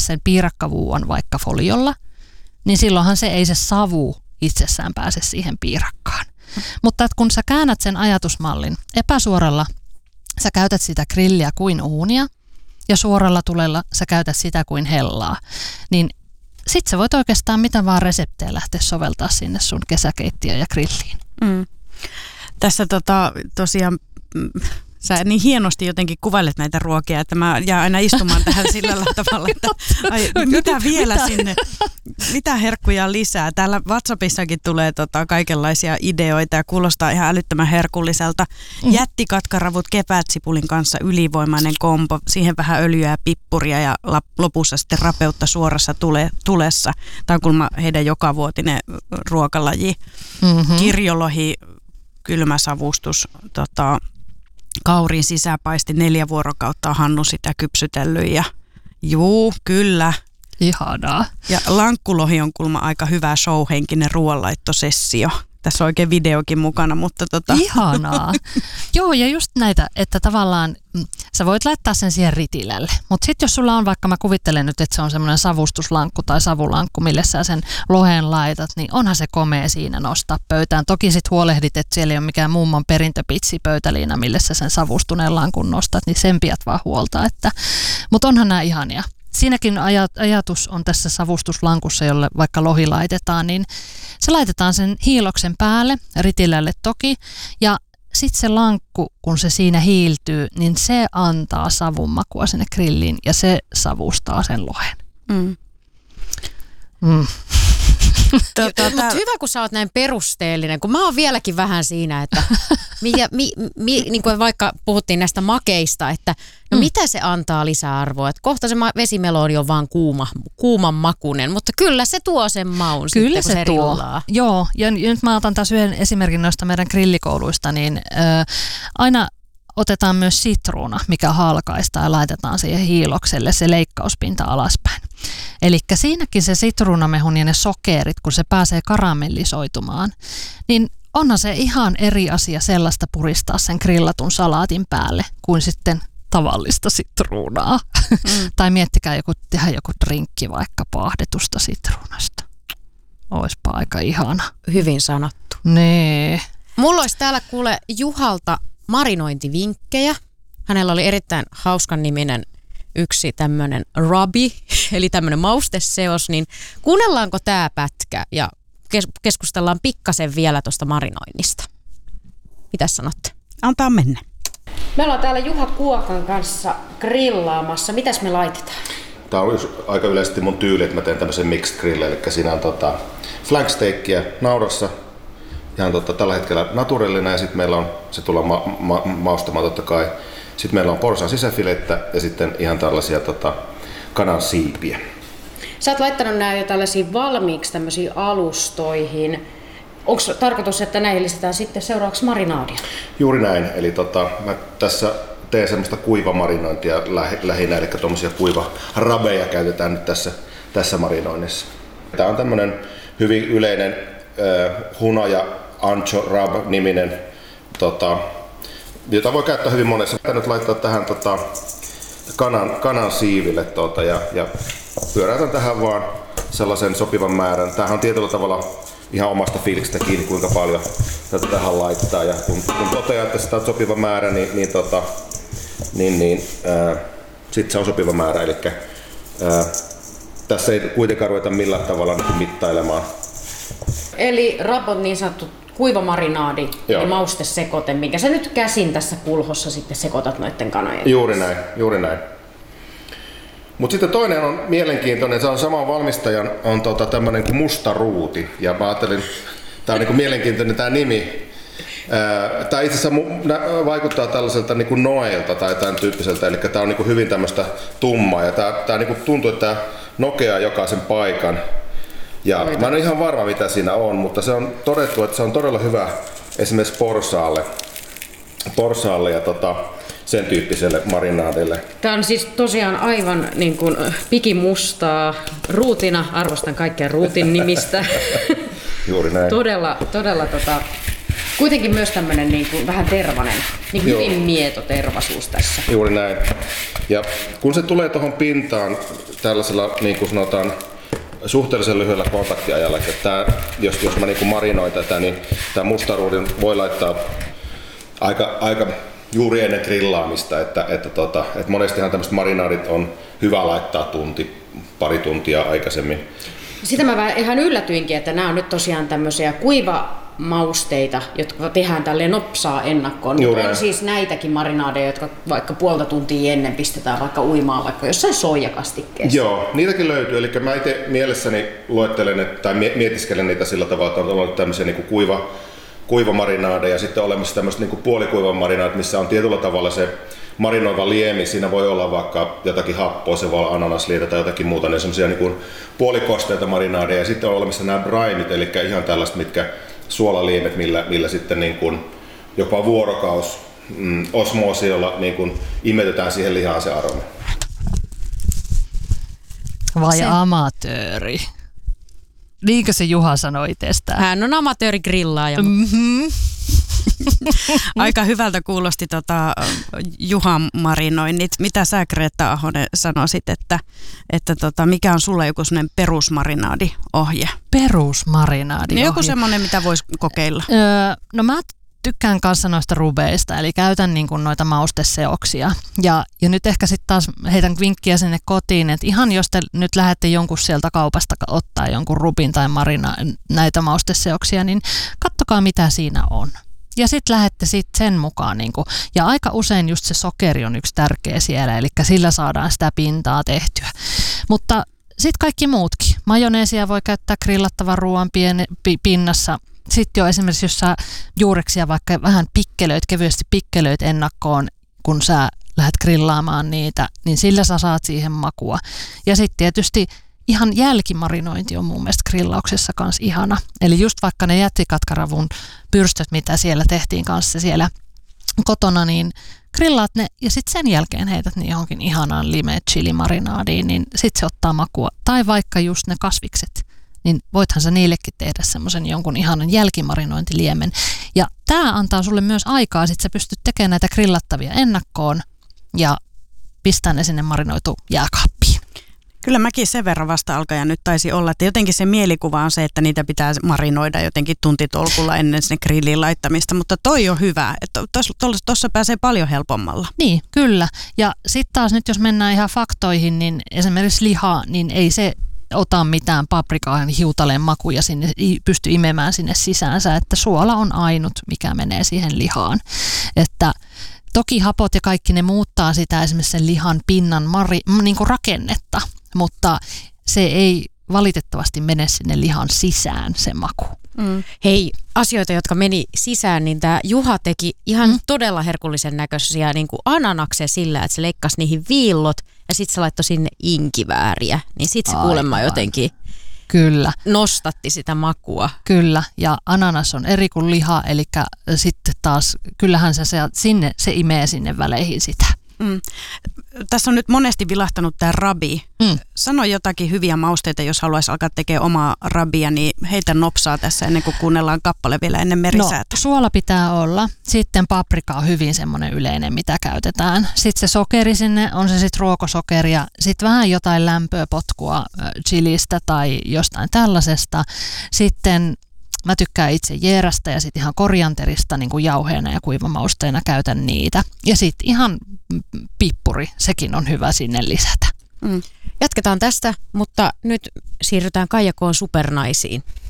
sen piirakkavuuon vaikka foliolla, niin silloinhan se ei se savu itsessään pääse siihen piirakkaan. Mutta kun sä käännät sen ajatusmallin epäsuoralla, sä käytät sitä grilliä kuin uunia ja suoralla tulella sä käytät sitä kuin hellaa, niin sit sä voit oikeastaan mitä vaan reseptejä lähteä soveltaa sinne sun kesäkeittiöön ja grilliin. Tässä tosiaan sä niin hienosti jotenkin kuvailet näitä ruokia, että mä jään aina istumaan tähän sillä tavalla, että mitä vielä sinne, mitä herkkuja lisää. Täällä WhatsAppissakin tulee kaikenlaisia ideoita ja kuulostaa ihan älyttömän herkulliselta. Jättikatkaravut kepätsipulin kanssa ylivoimainen kombo, siihen vähän öljyä ja pippuria ja lopussa sitten rapeutta suorassa tulessa. Tämä on kuulemma heidän jokavuotinen ruokalaji. Kirjolohi, kylmäsavustus, kauriin sisäpaisti 4 vuorokautta on Hannu sitä kypsytellyt ja juu, kyllä. Ihanaa. Ja lankkulohi on kuulemma aika hyvä showhenkinen ruoanlaittosessio. Tässä on oikein videokin mukana, mutta Ihanaa. Joo, ja just näitä, että tavallaan sä voit laittaa sen siihen ritilälle. Mutta sitten jos sulla on, vaikka mä kuvittelen nyt, että se on semmoinen savustuslankku tai savulankku, mille sä sen lohen laitat, niin onhan se komea siinä nostaa pöytään. Toki sit huolehdit, että siellä ei ole mikään mummon perintöpitsi pöytäliina, mille sä sen savustuneen lankun nostat, niin sen pidät vaan huolta. Mutta onhan nämä ihania. Siinäkin ajatus on tässä savustuslankussa, jolle vaikka lohi laitetaan, niin se laitetaan sen hiiloksen päälle, ritilälle toki, ja sitten se lankku, kun se siinä hiiltyy, niin se antaa savun makua sinne grilliin ja se savustaa sen lohen. Mutta hyvä, kun sä oot näin perusteellinen, kun mä oon vieläkin vähän siinä, että niin kuin vaikka puhuttiin näistä makeista, että no mitä se antaa lisäarvoa, että kohta se vesimeloni on vaan kuuman makunen, mutta kyllä se tuo sen maun kyllä sitten, kun se rillaa. Joo, ja nyt mä otan taas yhden esimerkin noista meidän grillikouluista, niin aina otetaan myös sitruuna, mikä halkaistaan ja laitetaan siihen hiilokselle se leikkauspinta alaspäin. Eli siinäkin se sitruunamehun ja ne sokerit, kun se pääsee karamellisoitumaan, niin onhan se ihan eri asia sellaista puristaa sen grillatun salaatin päälle kuin sitten tavallista sitruunaa. Tai miettikää tehdä joku drinkki vaikka paahdetusta sitruunasta. Oispa aika ihana. Hyvin sanottu. Nee. Mulla olisi täällä kuule Juhalta marinointivinkkejä. Hänellä oli erittäin hauskan niminen yksi tämmöinen rubby, eli tämmöinen mausteseos, niin kuunnellaanko tämä pätkä ja keskustellaan pikkasen vielä tuosta marinoinnista. Mitäs sanotte? Antaa mennä. Me ollaan täällä Juha Kuokan kanssa grillaamassa. Mitäs me laitetaan? Tämä on aika yleisesti mun tyyli, että mä teen tämmöisen mixed grill, eli siinä on flank steakkiä naurassa, ihan tällä hetkellä naturellina, ja sitten meillä on, se tullaan maustamaan totta kai. Sitten meillä on porsan sisäfilettä ja sitten ihan tällaisia kanan siipiä. Sä oot laittanut nämä jo tällaisiin valmiiksi tämmöisiin alustoihin. Onko tarkoitus, että näihin lisätään sitten seuraavaksi marinaadia? Juuri näin. Eli mä tässä teen semmoista kuivamarinointia lähinnä, eli tuommoisia kuivarabeja käytetään nyt tässä marinoinnissa. Tämä on tämmöinen hyvin yleinen hunaja ancho rub niminen, jota voi käyttää hyvin monessa. Tämä nyt laittaa tähän kanan siiville ja pyöräytän tähän vaan sellaisen sopivan määrän. Tämähän on tietyllä tavalla ihan omasta fiiliksestä kiinni, kuinka paljon tätä tähän laittaa. Ja kun toteaa, että sitä on sopiva määrä, niin sitten se on sopiva määrä. Eli tässä ei kuitenkaan ruveta millään tavalla mittailemaan. Eli rapot niin sanottu kuivamarinaadi ja maustesekote, minkä sä nyt käsin tässä kulhossa sitten sekoitat noiden kanojen. Juuri näin. Mutta sitten toinen on mielenkiintoinen, se on saman valmistajan, on tämmöinen kuin musta ruuti. Ja mä ajattelin, tää on niinku mielenkiintoinen tää nimi. Tää itse asiassa vaikuttaa tällaiselta niinku noelta tai tämän tyyppiseltä, eli tää on niinku hyvin tämmöistä tummaa. Ja tää niinku tuntuu, että tää nokeaa jokaisen paikan. Ja mä en ole ihan varma mitä siinä on, mutta se on todettu, että se on todella hyvä esimerkiksi porsaalle ja sen tyyppiselle marinaadille. Tämä on siis tosiaan aivan niin kuin pikimustaa ruutina, arvostan kaikkea ruutin nimistä. Juuri näin. Todella kuitenkin myös tämmöinen niin kuin vähän tervainen, niin hyvin mieto tervasuus tässä. Juuri näin. Ja kun se tulee tuohon pintaan, tällaisella, niin kuin sanotaan, suhteellisen lyhyellä kontaktiajalla. Että jos mä niin kuin marinoin tätä, niin tämä mustaruudin voi laittaa aika juuri ennen grillaamista. Että monestihan tämmöiset marinaadit on hyvä laittaa pari tuntia aikaisemmin. Sitä mä ihan yllätyinkin, että nämä on nyt tosiaan tämmöisiä kuivamausteita, jotka tehdään tälleen nopsaa ennakkoon. Mutta on siis näitäkin marinaadeja, jotka vaikka puolta tuntia ennen pistetään vaikka uimaan vaikka jossain soijakastikkeessa. Joo, niitäkin löytyy. Eli mä itse mielessäni luettelen tai mietiskelen niitä sillä tavalla, että on ollut tämmöisiä niin kuin kuiva marinaade ja sitten olemassa tämmöiset niin kuin puolikuivan marinaadit, missä on tietyllä tavalla se marinoiva liemi. Siinä voi olla vaikka jotakin happoa, se voi olla ananasliitä tai jotakin muuta, niin semmoisia niin kuin puolikosteita marinaadeja. Ja sitten on olemassa nämä brineit, eli ihan tällaiset, mitkä suolaliemet, millä sitten niin kuin jopa vuorokaus osmoosilla niin kuin imetetään siihen lihaan se aroma. Vai amatööri? Niinkö se Juha sanoi itsestään? Hän on amatöörigrillaaja. Mm-hmm. Aika hyvältä kuulosti Juhan marinoinnit. Mitä sä, Greta Ahonen, sanoisit, että mikä on sulla joku sellainen perusmarinaadiohje? Perusmarinaadiohje? Niin joku semmoinen, mitä voisi kokeilla. No mä tykkään kanssa noista rubeista, eli käytän niin kuin noita mausteseoksia. Ja nyt ehkä sitten taas heitän vinkkiä sinne kotiin, että ihan jos te nyt lähdette jonkun sieltä kaupasta ottaa jonkun rubin tai näitä mausteseoksia, niin kattokaa mitä siinä on. Ja sitten lähdette sen mukaan. Ja aika usein just se sokeri on yksi tärkeä siellä, eli sillä saadaan sitä pintaa tehtyä. Mutta sitten kaikki muutkin. Majoneesia voi käyttää grillattavan ruoan pinnassa. Sitten jo esimerkiksi, jos sä juureksia vaikka vähän kevyesti pikkelöit ennakkoon, kun sä lähdet grillaamaan niitä, niin sillä sä saat siihen makua. Ja sitten tietysti ihan jälkimarinointi on mun mielestä grillauksessa kanssa ihana. Eli just vaikka ne jättikatkaravun pyrstöt, mitä siellä tehtiin kanssa siellä kotona, niin grillaat ne ja sitten sen jälkeen heität ne johonkin ihanaan lime-chili-marinaadiin, niin sitten se ottaa makua. Tai vaikka just ne kasvikset, niin voithan sä niillekin tehdä semmoisen jonkun ihanan jälkimarinointiliemen. Ja tää antaa sulle myös aikaa, sit sä pystyt tekemään näitä grillattavia ennakkoon ja pistää ne sinne marinoitu jääkaappiin. Kyllä mäkin sen verran vasta-alkaja nyt taisi olla, että jotenkin se mielikuva on se, että niitä pitää marinoida jotenkin tuntitolkulla ennen sinne grilliin laittamista, mutta toi on hyvä, että tuossa pääsee paljon helpommalla. Niin, kyllä. Ja sitten taas nyt jos mennään ihan faktoihin, niin esimerkiksi liha, niin ei se ota mitään paprikaa hiutaleen makuja sinne, pysty imemään sinne sisäänsä, että suola on ainut, mikä menee siihen lihaan. Että toki hapot ja kaikki ne muuttaa sitä esimerkiksi sen lihan pinnan niin kuin rakennetta, mutta se ei valitettavasti mene sinne lihan sisään se maku. Hei, asioita, jotka meni sisään, niin tämä Juha teki ihan todella herkullisen näköisiä niin kuin ananaksia sillä, että se leikkasi niihin viillot ja sitten se laittoi sinne inkivääriä. Niin sitten se kuulemma jotenkin kyllä nostatti sitä makua. Kyllä, ja ananas on eri kuin liha, eli sitten taas kyllähän sinne, se imee sinne väleihin sitä. Tässä on nyt monesti vilahtanut tämä rabi. Sano jotakin hyviä mausteita, jos haluaisi alkaa tekemään omaa rabia, niin heitä nopsaa tässä ennen kuin kuunnellaan kappale vielä ennen merisäätä. No, suola pitää olla. Sitten paprika on hyvin semmoinen yleinen, mitä käytetään. Sitten se sokeri sinne, on se sitten ruokosokeri ja sitten vähän jotain lämpöä potkua chilistä tai jostain tällaisesta. Sitten mä tykkään itse jeerästä ja sitten ihan korianterista niin kuin jauheena ja kuivamausteena käytän niitä. Ja sitten ihan pippuri, sekin on hyvä sinne lisätä. Jatketaan tästä, mutta nyt siirrytään Kaija K:n supernaisiin.